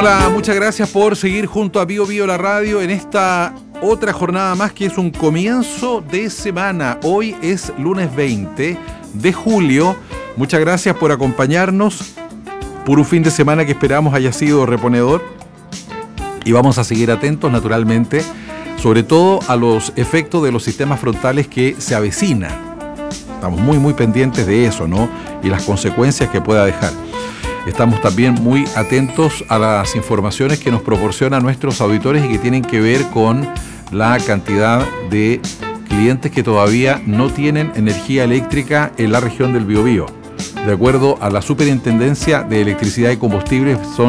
Hola, muchas gracias por seguir junto a Bio Bio la radio en esta otra jornada más que es un comienzo de semana. Hoy es lunes 20 de julio. Muchas gracias por acompañarnos por un fin de semana que esperamos haya sido reponedor y vamos a seguir atentos naturalmente, sobre todo a los efectos de los sistemas frontales que se avecinan. Estamos muy pendientes de eso, ¿no? Y las consecuencias que pueda dejar. Estamos también muy atentos a las informaciones que nos proporcionan nuestros auditores y que tienen que ver con la cantidad de clientes que todavía no tienen energía eléctrica en la región del Biobío. De acuerdo a la Superintendencia de Electricidad y Combustibles, son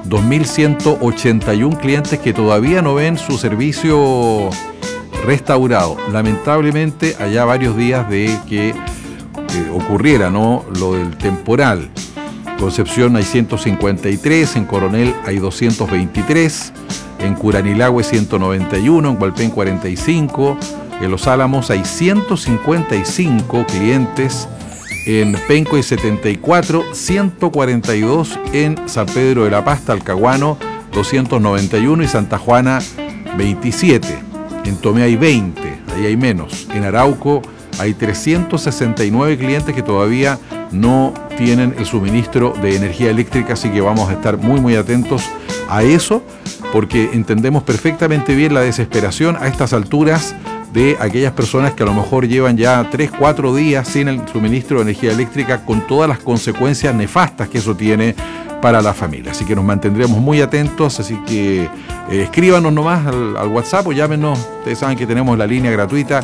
2.181 clientes que todavía no ven su servicio restaurado. Lamentablemente, allá varios días de que ocurriera, ¿no?, lo del temporal. Concepción hay 153, en Coronel hay 223, en Curanilahue 191, en Hualpén 45, en Los Álamos hay 155 clientes, en Penco hay 74, 142 en San Pedro de la Paz, Talcahuano 291 y Santa Juana 27, en Tomé hay 20, ahí hay menos, en Arauco hay 369 clientes que todavía no tienen el suministro de energía eléctrica, así que vamos a estar muy atentos a eso, porque entendemos perfectamente bien la desesperación a estas alturas de aquellas personas que a lo mejor llevan ya 3-4 días sin el suministro de energía eléctrica, con todas las consecuencias nefastas que eso tiene para la familia. Así que nos mantendremos muy atentos, así que escríbanos nomás al WhatsApp o llámenos. Ustedes saben que tenemos la línea gratuita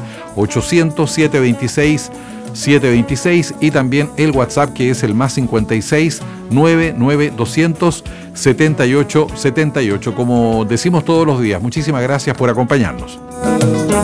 800-726-726 y también el WhatsApp que es el más 56 99 200 78 78. Como decimos todos los días, muchísimas gracias por acompañarnos.